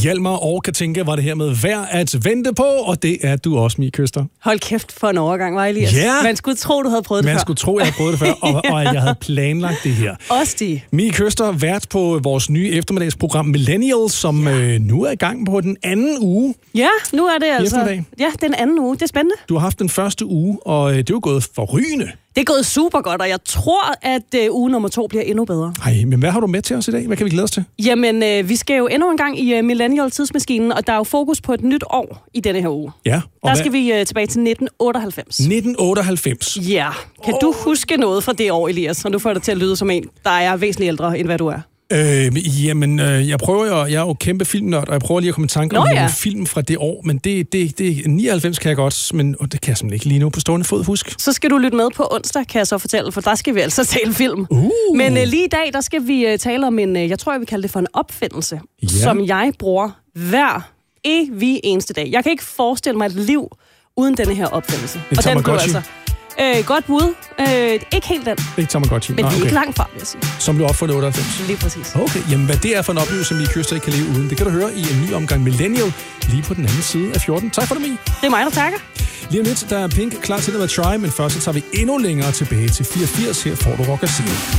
Hjalmar og Katinka var det her med værd at vente på, og det er du også, Mie Køster. Hold kæft for en overgang, var Elias. Ja. Man skulle tro, du havde prøvet det før. Man skulle tro, jeg havde prøvet det før, og at jeg havde planlagt det her. Også de. Mie Køster, vært på vores nye eftermiddagsprogram Millennials, som nu er i gang på den anden uge. Ja, nu er det altså. Eftermiddag. Ja, den anden uge. Det er spændende. Du har haft den første uge, og det er jo gået forrygende. Det er gået super godt, og jeg tror, at uge nummer 2 bliver endnu bedre. Ej, men hvad har du med til os i dag? Hvad kan vi glæde os til? Jamen, vi skal jo endnu en gang i Millennial-tidsmaskinen, og der er jo fokus på et nyt år i denne her uge. Ja. Der skal vi tilbage til 1998. 1998. Ja. Kan du huske noget fra det år, Elias? Så nu får det til at lyde som en, der er væsentligt ældre, end hvad du er. Jeg prøver jo, jeg er jo kæmpe filmnørd, og jeg prøver lige at komme i tanke om nogle film fra det år, men det 99 kan jeg godt, men det kan jeg simpelthen ikke lige nu på stående fod huske. Så skal du lytte med på onsdag, kan jeg så fortælle, for der skal vi altså tale film. Men lige i dag, der skal vi tale om en, jeg tror, jeg vil kalde det for en opfindelse, som jeg bruger hver evig eneste dag. Jeg kan ikke forestille mig et liv uden denne her opfindelse. Og den blev altså... godt bud. Ikke helt den. Ikke Tamagotchi. Men vi er ikke langt fra, vil jeg sige. Som blev opfundet i 98. Lige præcis. Okay, jamen hvad det er for en oplevelse, som Mie Køster ikke kan leve uden, det kan du høre i en ny omgang Millennial, lige på den anden side af 14. Tak for det, Mie. Det er mig, der takker. Lige om lidt, der er Pink klar til at være Try, men først så tager vi endnu længere tilbage til 84. Her får du Rock